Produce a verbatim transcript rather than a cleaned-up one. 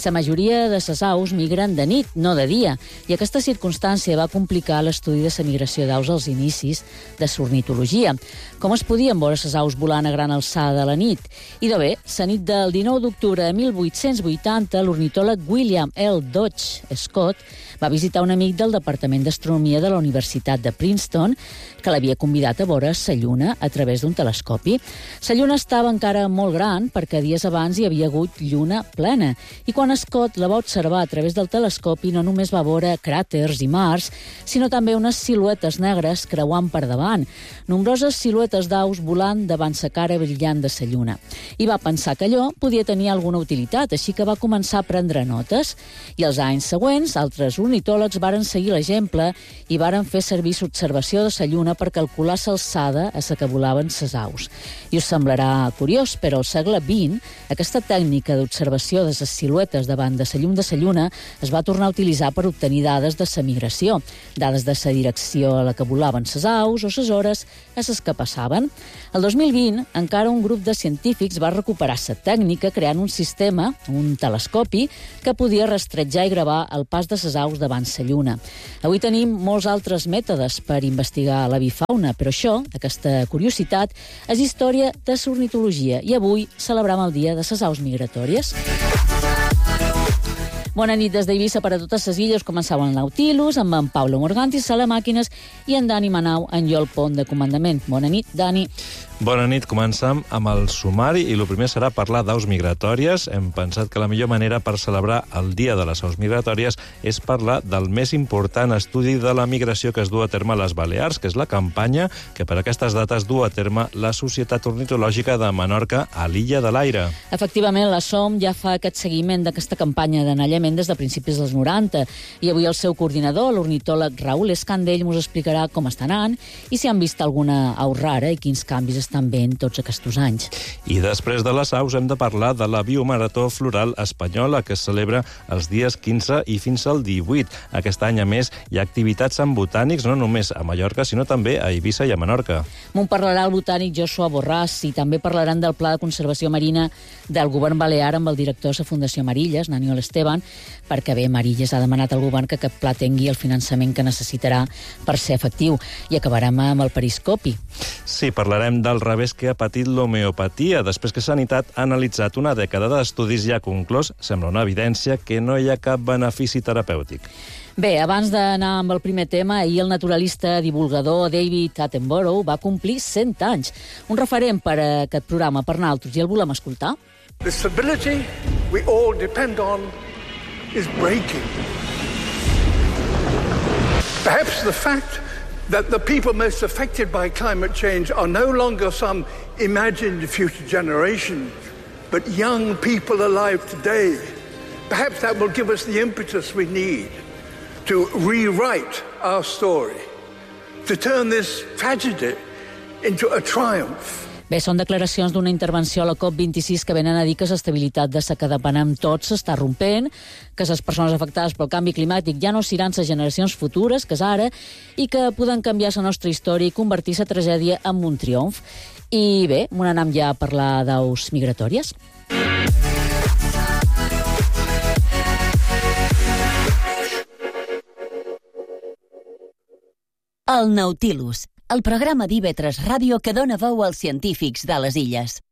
La majoria de les aus migren de nit, no de dia, i aquesta circumstància va complicar l'estudi de la migració d'aus als inicis de l'ornitologia. Com es podien veure les aus volant a gran alçada a la nit? I de bé, la nit del dinou d'octubre de mil vuit-cents vuitanta, l'ornitòleg William L. Dodge Scott va visitar un amic del Departament d'Astronomia de la Universitat de Princeton que l'havia convidat a veure la Lluna a través d'un telescopi. La Lluna estava encara molt gran perquè dies abans hi havia hagut lluna plena i quan Scott la va observar a través del telescopi no només va veure cràters i mars, sinó també unes siluetes negres creuant per davant, nombroses siluetes d'aus volant davant la cara brillant de la Lluna. I va pensar que allò podia tenir alguna utilitat, així que va començar a prendre notes. I els anys següents, altres ornitòlegs varen seguir l'exemple i varen fer servir l'observació de la Lluna per calcular l'alçada a la que volaven les aus. I us semblarà curiós, però al segle vint, aquesta tècnica d'observació de les siluetes davant de la llum de la Lluna es va tornar a utilitzar per obtenir dades de la migració, dades de la direcció a la que volaven les aus o les hores a les que passaven. El dos mil vint, encara un grup de científics va recuperar la tècnica creant un sistema, un telescopi, que podia rastrejar i gravar el pas de les aus davant la Lluna. Avui tenim molts altres mètodes per investigar l'avifauna, però això, aquesta curiositat, és història de l'ornitologia i avui celebrem el Dia de les Aus Migratòries. Bona nit des d'Eivissa per a totes les illes. Començava el Nautilus amb en Pablo Morgantis a la màquines i en Dani Manau en jo al pont de comandament. Bona nit, Dani. Bona nit, començam amb el sumari i el primer serà parlar d'aus migratòries. Hem pensat que la millor manera per celebrar el Dia de les Aus Migratòries és parlar del més important estudi de la migració que es du a terme a les Balears, que és la campanya que per aquestes dates du a terme la Societat Ornitològica de Menorca a l'Illa de l'Aire. Efectivament, la S O M ja fa aquest seguiment d'aquesta campanya d'anellament des de principis dels noranta i avui el seu coordinador, l'ornitòleg Raül Escandell, ens explicarà com està anant i si han vist alguna au rara i quins canvis estan veient tots aquests anys. I després de les aus hem de parlar de la Biomarató Floral Espanyola que es celebra els dies quinze i fins al divuit. Aquest any, a més, hi ha activitats amb botànics no només a Mallorca, sinó també a Eivissa i a Menorca. M'ho parlarà el botànic Joshua Borràs i també parlaran del Pla de Conservació Marina del govern balear amb el director de la Fundació Marilles, Naniol Esteban, perquè bé, Marilles ha demanat al govern que aquest pla tingui el finançament que necessitarà per ser efectiu. I acabarem amb el periscopi. Sí, parlarem del revés que ha patit l'homeopatia. Després que Sanitat ha analitzat una dècada d'estudis ja conclòs, sembla una evidència que no hi ha cap benefici terapèutic. Bé, abans d'anar amb el primer tema, ahir el naturalista divulgador David Attenborough va complir cent anys. Un referent per a aquest programa per nosaltres, i el volem escoltar. The stability we all depend on is breaking. Perhaps the fact that the people most affected by climate change are no longer some imagined future generation, but young people alive today. Perhaps that will give us the impetus we need to rewrite our story, to turn this tragedy into a triumph. Bé, són declaracions d'una intervenció a la COP vint-i-sis que venen a dir que l'estabilitat de la que depenem tots s'està rompent, que les persones afectades pel canvi climàtic ja no seran les generacions futures, que és ara, i que poden canviar la nostra història i convertir la tragèdia en un triomf. I bé, m'ho anem ja a parlar d'aus migratòries. El Nautilus, el programa d'I V tres Ràdio que dona veu als científics de les illes.